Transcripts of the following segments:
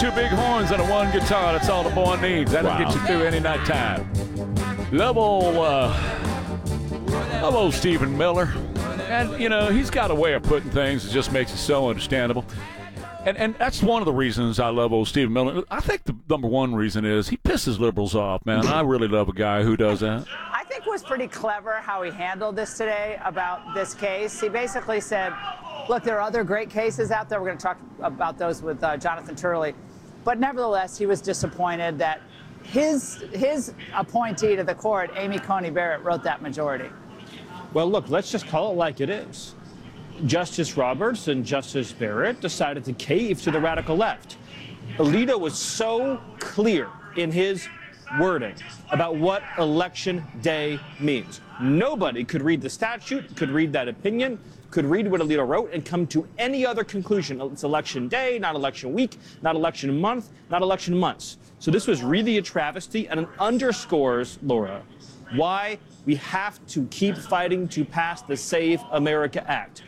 two big horns and a one guitar. That's all the boy needs. That'll get you through any night time. Love old Stephen Miller. And, you know, he's got a way of putting things that just makes it so understandable. And that's one of the reasons I love old Stephen Miller. I think the number one reason is he pisses liberals off, man. I really love a guy who does that. I think it was pretty clever how he handled this today about this case. He basically said, look, there are other great cases out there. We're going to talk about those with Jonathan Turley. But nevertheless, he was disappointed that his appointee to the court, Amy Coney Barrett, wrote that majority. Well, look, let's just call it like it is. Justice Roberts and Justice Barrett decided to cave to the radical left. Alito was so clear in his wording about what election day means. Nobody could read the statute, could read that opinion, could read what Alito wrote and come to any other conclusion. It's election day, not election week, not election month, not election months. So this was really a travesty, and it underscores, Laura, why we have to keep fighting to pass the Save America Act.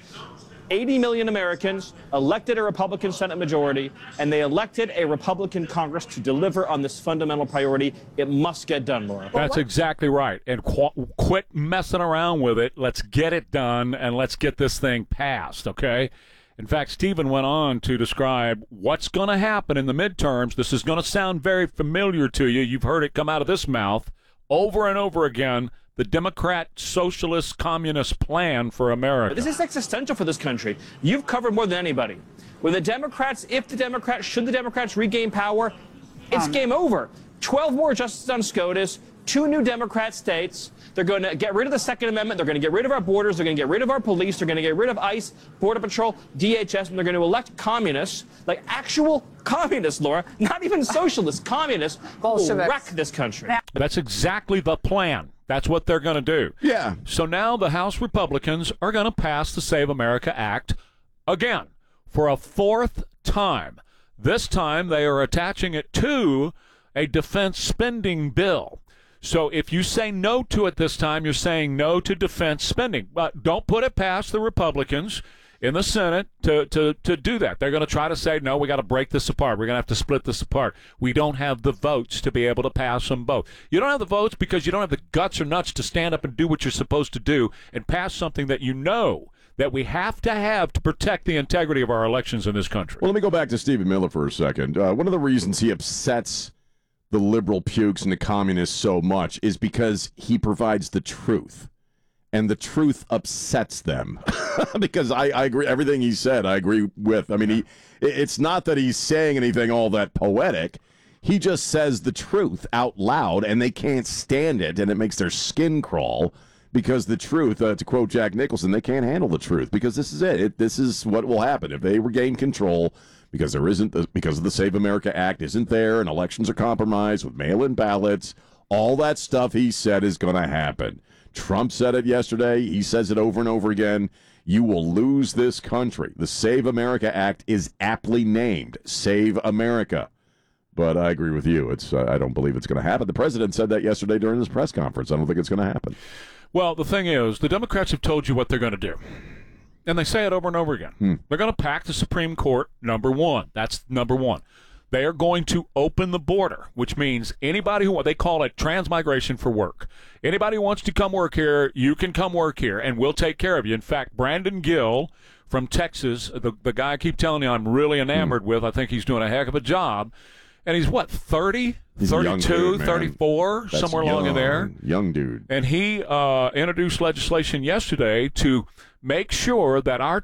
80 million Americans elected a Republican Senate majority, and they elected a Republican Congress to deliver on this fundamental priority. It must get done, Laura. That's exactly right. And quit messing around with it. Let's get it done, and let's get this thing passed, okay? In fact, Stephen went on to describe what's going to happen in the midterms. This is going to sound very familiar to you. You've heard it come out of this mouth over and over again. The Democrat Socialist Communist Plan for America. This is existential for this country. You've covered more than anybody. When the Democrats, should the Democrats regain power, it's game over. 12 more justices on SCOTUS, 2 new Democrat states. They're going to get rid of the Second Amendment. They're going to get rid of our borders. They're going to get rid of our police. They're going to get rid of ICE, Border Patrol, DHS, and they're going to elect communists, like actual communists, Laura, not even socialists, communists, who will wreck this country. That's exactly the plan. That's what they're going to do. Yeah. So now the House Republicans are going to pass the Save America Act again for a fourth time. This time they are attaching it to a defense spending bill. So if you say no to it this time, you're saying no to defense spending. But don't put it past the Republicans in the Senate to do that. They're going to try to say, no, we got to break this apart. We're going to have to split this apart. We don't have the votes to be able to pass them both. You don't have the votes because you don't have the guts or nuts to stand up and do what you're supposed to do and pass something that you know that we have to protect the integrity of our elections in this country. Well, let me go back to Stephen Miller for a second. One of the reasons he upsets the liberal pukes and the communists so much is because he provides the truth. And the truth upsets them because I agree. Everything he said, I agree with. I mean, it's not that he's saying anything all that poetic. He just says the truth out loud, and they can't stand it, and it makes their skin crawl because the truth, to quote Jack Nicholson, they can't handle the truth because this is it. This is what will happen if they regain control because because of the Save America Act isn't there, and elections are compromised with mail-in ballots. All that stuff he said is going to happen. Trump said it yesterday. He says it over and over again. You will lose this country. The Save America Act is aptly named Save America. But I agree with you. I don't believe it's going to happen. The president said that yesterday during his press conference. I don't think it's going to happen. Well, the thing is, the Democrats have told you what they're going to do. And they say it over and over again. They're going to pack the Supreme Court, number one. That's number one. They are going to open the border, which means anybody who, they call it transmigration for work. Anybody who wants to come work here, you can come work here, and we'll take care of you. In fact, Brandon Gill from Texas, the guy I keep telling you I'm really enamored with, I think he's doing a heck of a job. And he's, what, 30, he's 32, 34, That's somewhere along in there. Young dude. And he introduced legislation yesterday to make sure that our